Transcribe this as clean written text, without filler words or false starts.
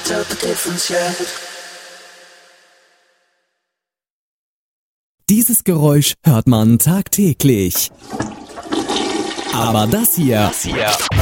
tell the difference yet. Dieses Geräusch hört man tagtäglich. Aber das hier